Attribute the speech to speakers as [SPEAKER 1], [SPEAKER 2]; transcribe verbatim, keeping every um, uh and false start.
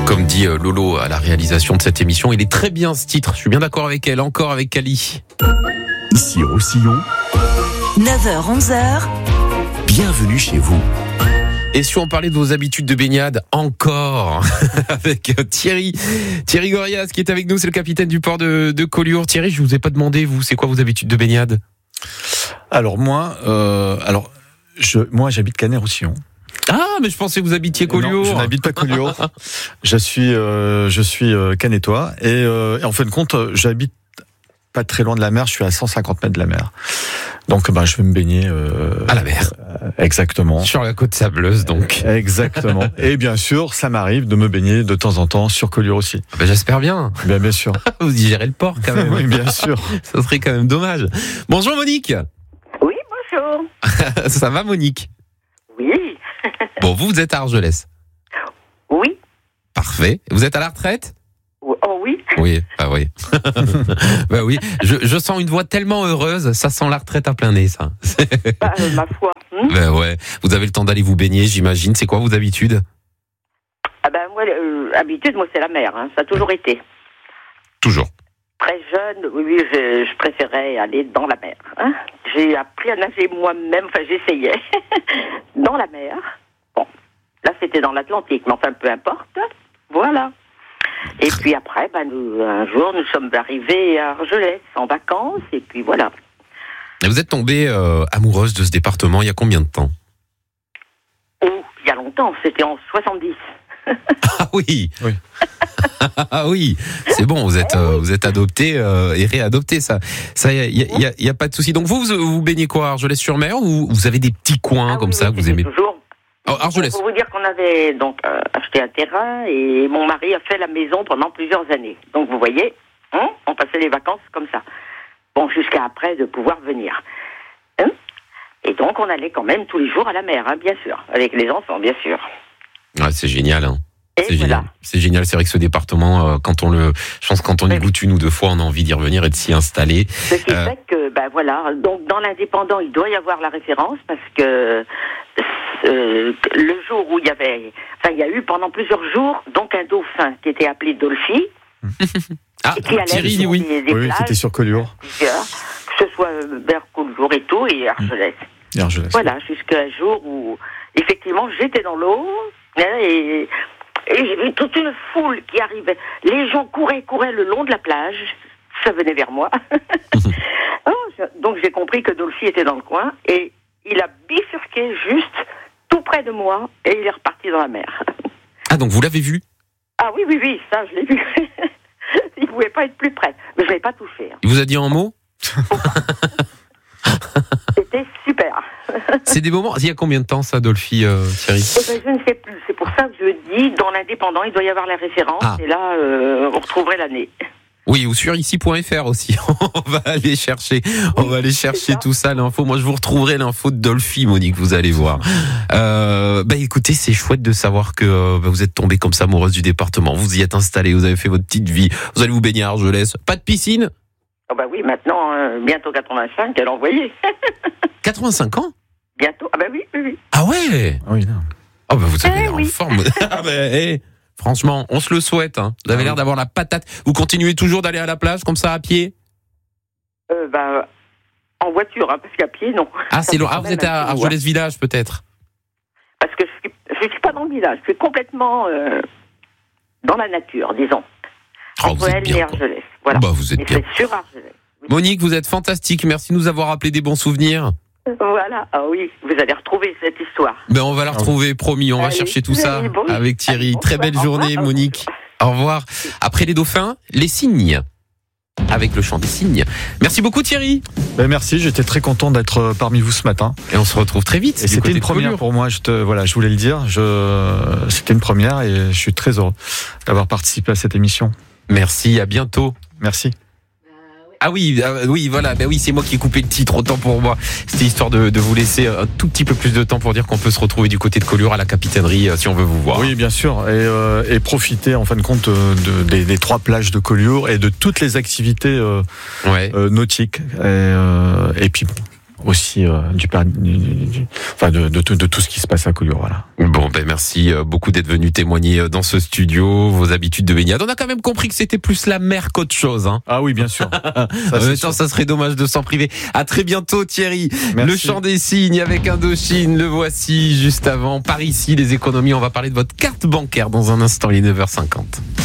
[SPEAKER 1] Comme dit Lolo à la réalisation de cette émission, il est très bien ce titre. Je suis bien d'accord avec elle, encore avec Cali.
[SPEAKER 2] Ici Roussillon.
[SPEAKER 3] neuf heures onze heures.
[SPEAKER 2] Bienvenue chez vous.
[SPEAKER 1] Et si on parlait de vos habitudes de baignade, encore avec Thierry, Thierry Gorias qui est avec nous, c'est le capitaine du port de, de Collioure. Thierry, je vous ai pas demandé, vous, c'est quoi vos habitudes de baignade?
[SPEAKER 4] Alors moi, euh, alors je, moi j'habite Canet-Roussillon.
[SPEAKER 1] Ah, mais je pensais que vous habitiez Collioure.
[SPEAKER 4] Non, je n'habite pas Collioure. je suis, euh, je suis euh, canetois et, euh, et en fin de compte, j'habite pas très loin de la mer. Je suis à cent cinquante mètres de la mer. Donc, bah, je vais me baigner euh,
[SPEAKER 1] à la mer.
[SPEAKER 4] Euh, exactement.
[SPEAKER 1] Sur la côte sableuse, donc.
[SPEAKER 4] Euh, exactement. Et bien sûr, ça m'arrive de me baigner de temps en temps sur Collioure aussi.
[SPEAKER 1] Ben, j'espère bien.
[SPEAKER 4] Bien, bien sûr.
[SPEAKER 1] Vous y gérez le port quand même.
[SPEAKER 4] Oui, bien sûr.
[SPEAKER 1] Ça serait quand même dommage. Bonjour Monique.
[SPEAKER 5] Oui, bonjour.
[SPEAKER 1] Ça va Monique?
[SPEAKER 5] Oui.
[SPEAKER 1] Bon, vous, vous êtes à Argelès.
[SPEAKER 5] Oui.
[SPEAKER 1] Parfait. Vous êtes à la retraite?
[SPEAKER 5] Oh oui.
[SPEAKER 1] Oui, bah oui. bah oui. Je, je sens une voix tellement heureuse, ça sent la retraite à plein nez, ça.
[SPEAKER 5] Bah, euh, ma foi. Hmm
[SPEAKER 1] bah ouais. Vous avez le temps d'aller vous baigner, j'imagine. C'est quoi vos habitudes?
[SPEAKER 5] Ah ben moi, euh, habitude, moi c'est la mer. Hein. Ça a toujours été.
[SPEAKER 1] Toujours.
[SPEAKER 5] Très jeune, oui, je, je préférais aller dans la mer. Hein. J'ai appris à nager moi-même. Enfin, j'essayais dans la mer. Bon, là c'était dans l'Atlantique, mais enfin peu importe. Voilà. Et puis après, ben, nous, un jour, nous sommes arrivés à Argelès en vacances, et puis voilà.
[SPEAKER 1] Et vous êtes tombée euh, amoureuse de ce département il y a combien de temps?
[SPEAKER 5] Oh, il y a longtemps, c'était en soixante-dix.
[SPEAKER 1] Ah oui,
[SPEAKER 4] oui.
[SPEAKER 1] Ah oui, c'est bon, vous êtes, euh, vous êtes adopté euh, et réadopté, ça. Ça, il y a, y a, y a pas de souci. Donc vous, vous, vous baignez quoi, Argelès-sur-Mer, ou vous avez des petits coins
[SPEAKER 5] ah,
[SPEAKER 1] comme
[SPEAKER 5] oui,
[SPEAKER 1] ça
[SPEAKER 5] oui,
[SPEAKER 1] que vous aimez?
[SPEAKER 5] Toujours.
[SPEAKER 1] Oh, Argelès.
[SPEAKER 5] Pour vous dire qu'on avait donc euh, acheté un terrain et mon mari a fait la maison pendant plusieurs années. Donc vous voyez, hein, on passait les vacances comme ça. Bon, jusqu'à après de pouvoir venir. Hein, et donc on allait quand même tous les jours à la mer, hein, bien sûr, avec les enfants, bien sûr.
[SPEAKER 1] Ouais, c'est génial, hein.
[SPEAKER 5] Et
[SPEAKER 1] C'est
[SPEAKER 5] voilà.
[SPEAKER 1] génial. C'est génial. C'est vrai que ce département, euh, quand on le, je pense que quand on y
[SPEAKER 5] Oui.
[SPEAKER 1] goûte une ou deux fois, on a envie d'y revenir et de s'y installer.
[SPEAKER 5] Ce qui
[SPEAKER 1] Euh,
[SPEAKER 5] fait que, ben voilà, donc dans l'indépendant, il doit y avoir la référence parce que euh, le jour où il y avait, enfin il y a eu pendant plusieurs jours, donc un dauphin qui était appelé Dolphy.
[SPEAKER 1] Ah,
[SPEAKER 5] Et qui allait
[SPEAKER 1] Thierry,
[SPEAKER 5] sur
[SPEAKER 1] oui.
[SPEAKER 5] des, des
[SPEAKER 4] Oui,
[SPEAKER 5] plages,
[SPEAKER 4] c'était sur Collioure.
[SPEAKER 5] plusieurs, que ce soit vers Collioure et tout, et Argelès.
[SPEAKER 4] Et Argelès.
[SPEAKER 5] Voilà, jusqu'à un jour où, effectivement, j'étais dans l'eau, hein, et, et j'ai vu toute une foule qui arrivait. Les gens couraient, couraient le long de la plage, ça venait vers moi. Oh, je- donc j'ai compris que Dolphy était dans le coin, et il a bifurqué juste tout près de moi, et il est reparti dans la mer.
[SPEAKER 1] Ah, donc vous l'avez vu?
[SPEAKER 5] Ah oui, oui, oui, ça, je l'ai vu. Il pouvait pas être plus près, mais je l'ai pas touché. Hein.
[SPEAKER 1] Il vous a dit en mots?
[SPEAKER 5] C'était super.
[SPEAKER 1] C'est des moments. Il y a combien de temps ça, Dolphy, euh, Thierry?
[SPEAKER 5] Eh ben, je ne sais plus. C'est pour ça que je dis, dans l'indépendant, il doit y avoir la référence.
[SPEAKER 1] Ah.
[SPEAKER 5] Et là, euh, on retrouverait l'année.
[SPEAKER 1] Oui, ou sur ici point f r aussi. On va aller chercher, on va aller chercher
[SPEAKER 5] ça.
[SPEAKER 1] tout ça, l'info. Moi, je vous retrouverai l'info de Dolphy, Monique, vous allez voir. Euh, bah, écoutez, c'est chouette de savoir que euh, bah, vous êtes tombée comme ça amoureuse du département. Vous y êtes installée, vous avez fait votre petite vie. Vous allez vous baigner à Argelès. Pas de piscine?
[SPEAKER 5] Oh bah oui, maintenant, euh, bientôt quatre-vingt-cinq, elle a envoyé.
[SPEAKER 1] quatre-vingt-cinq ans?
[SPEAKER 5] Bientôt. Ah bah oui, oui, oui.
[SPEAKER 1] Ah ouais?
[SPEAKER 4] Ah oui, non.
[SPEAKER 1] Oh bah vous avez
[SPEAKER 5] Eh
[SPEAKER 1] l'air
[SPEAKER 5] oui.
[SPEAKER 1] en forme. Ah bah, eh, franchement, on se le souhaite. Hein. Vous avez
[SPEAKER 4] Ah
[SPEAKER 1] l'air
[SPEAKER 4] oui.
[SPEAKER 1] d'avoir la patate. Vous continuez toujours d'aller à la plage comme ça à pied?
[SPEAKER 5] Euh, bah, en voiture, hein, parce qu'à pied, non.
[SPEAKER 1] Ah,
[SPEAKER 5] Ça
[SPEAKER 1] c'est
[SPEAKER 5] fait
[SPEAKER 1] loin.
[SPEAKER 5] quand
[SPEAKER 1] Ah, vous
[SPEAKER 5] même
[SPEAKER 1] êtes
[SPEAKER 5] un
[SPEAKER 1] à
[SPEAKER 5] petit bout, hein.
[SPEAKER 1] Argelès Village peut-être?
[SPEAKER 5] Parce que je suis, je suis pas dans le village. Je suis complètement euh, dans la nature, disons.
[SPEAKER 1] Oh, vous
[SPEAKER 5] Entre
[SPEAKER 1] êtes
[SPEAKER 5] elle
[SPEAKER 1] bien,
[SPEAKER 5] et
[SPEAKER 1] quoi.
[SPEAKER 5] Argelès. Voilà.
[SPEAKER 1] Bah, vous êtes
[SPEAKER 5] Et
[SPEAKER 1] bien.
[SPEAKER 5] c'est sur Argelès.
[SPEAKER 1] Monique, vous êtes fantastique. Merci de nous avoir rappelé des bons souvenirs.
[SPEAKER 5] Voilà. Ah oui, vous allez retrouver cette histoire.
[SPEAKER 1] Ben, on va la retrouver, promis. On va
[SPEAKER 5] Allez,
[SPEAKER 1] chercher tout ça
[SPEAKER 5] allez, bon.
[SPEAKER 1] avec Thierry.
[SPEAKER 5] Allez,
[SPEAKER 1] Très
[SPEAKER 5] bonsoir.
[SPEAKER 1] belle
[SPEAKER 5] Au
[SPEAKER 1] journée,
[SPEAKER 5] revoir.
[SPEAKER 1] Monique. Au revoir. Après les dauphins, les cygnes. Avec le chant des cygnes. Merci beaucoup, Thierry.
[SPEAKER 4] Ben merci, j'étais très content d'être parmi vous ce matin.
[SPEAKER 1] Et on se retrouve très vite.
[SPEAKER 4] Et
[SPEAKER 1] du
[SPEAKER 4] c'était
[SPEAKER 1] côté
[SPEAKER 4] une
[SPEAKER 1] de
[SPEAKER 4] première
[SPEAKER 1] Collioure.
[SPEAKER 4] pour moi. Je te, voilà, je voulais le dire. Je, c'était une première et je suis très heureux d'avoir participé à cette émission.
[SPEAKER 1] Merci, à bientôt.
[SPEAKER 4] Merci.
[SPEAKER 1] Ah oui, euh, oui, voilà, ben oui, c'est moi qui ai coupé le titre, autant pour moi. C'était histoire de, de vous laisser un tout petit peu plus de temps pour dire qu'on peut se retrouver du côté de Collioure à la capitainerie euh, si on veut vous voir.
[SPEAKER 4] Oui, bien sûr, et, euh, et profiter en fin de compte euh, de, des, des trois plages de Collioure et de toutes les activités euh,
[SPEAKER 1] Ouais.
[SPEAKER 4] euh, nautiques. Et, euh, et puis bon, aussi euh, du, du, du enfin de, de, de, de tout ce qui se passe à Collioure. Voilà.
[SPEAKER 1] Bon, ben merci beaucoup d'être venu témoigner dans ce studio, vos habitudes de baignade. On a quand même compris que c'était plus la mer qu'autre chose. Hein.
[SPEAKER 4] Ah oui, bien sûr. Ça,
[SPEAKER 1] en même temps, ça serait dommage de s'en priver. À très bientôt, Thierry.
[SPEAKER 4] Merci.
[SPEAKER 1] Le chant des cygnes avec Indochine, le voici juste avant. Par ici, les économies, on va parler de votre carte bancaire dans un instant, il est neuf heures cinquante.